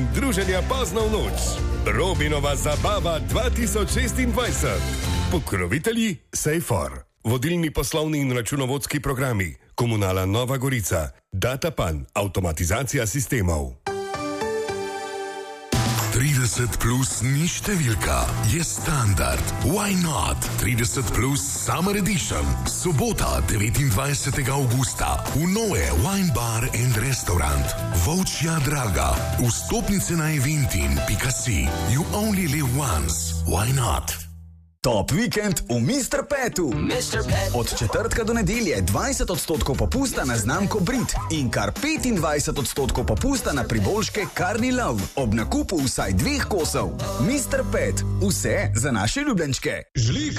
druženja pozno v noč. Robinova zabava 2026. Pokrovitelji Sejfor. Vodilni poslovni in računovodski programi. Komunala Nova Gorica. Datapan. Avtomatizacija sistemov. 30 plus ni številka, je standard. Why not? 30 plus Summer Edition. Sobota, 29. augusta. V Noe Wine Bar and Restaurant. Volčja Draga. Vstopnice na eventin.si. You only live once. Why not? Top vikend v Mr. Petu. Od četrtka do nedelje 20% popusta na znamko Brit in kar 25% popusta na priboljške Carni Love ob nakupu vsaj 2 kosov. Mr. Pet, vse za naše ljubljenčke. Žli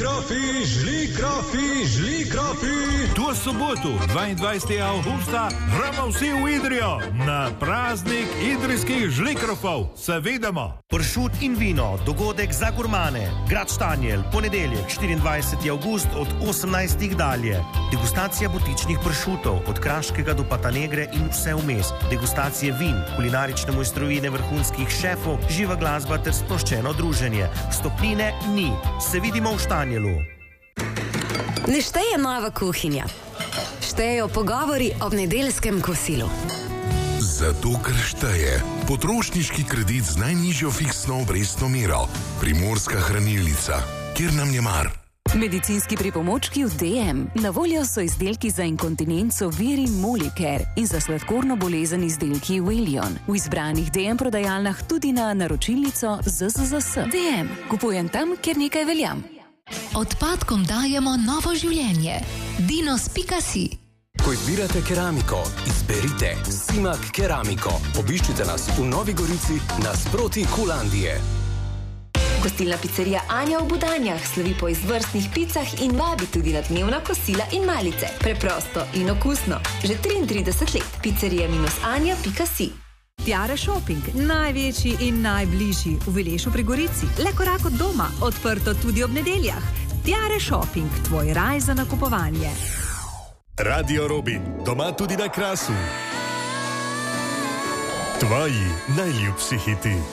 krofi. To soboto, 22. augusta, gremo vsi v Idrijo na praznik idrijskih žlikrofov. Se vidimo. Pršut in vino, dogodek za gurmane. Grad Štanjel, ponedeljek, 24. avgust od 18. dalje. Degustacija butičnih pršutov, od Kraškega do Patanegre in vse vmes. Degustacije vin, kulinarične mojstrovine vrhunskih šefov, živa glasba ter sproščeno druženje. Vstopnine ni. Se vidimo v Štanjelu. Ne šteje nova kuhinja. Štejejo pogovori ob nedeljskem kosilu. Zato, ker šteje potrošniški kredit z najnižjo fiksno obrestno mero. Primorska hranilnica, kjer nam je mar. Medicinski pripomočki v DM. Na voljo so izdelki za inkontinenco Viri Molicare in za sladkorno bolezen izdelki Willion. V izbranih DM prodajalnah tudi na naročilnico ZZZS. DM. Kupujem tam, kjer nekaj veljam. Odpadkom dajemo novo življenje. Dinos.si. Ko izbirate keramiko, izberite Simak Keramiko. Obiščite nas v Novi Gorici nasproti Kulandije. Gostilna pizzerija Anja v Budanjah slovi po izvrstnih picah in vabi tudi na dnevna kosila in malice. Preprosto in okusno. Že 33 let. Pizzerija-anja.si. Tiare Shopping, največji in najbližji v Vilešu pri Gorici. Le korak od doma, odprto tudi ob nedeljah. Tiare Shopping, tvoj raj za nakupovanje. Radio Robi, doma tudi na Krasu. Tvoji najljubši hiti.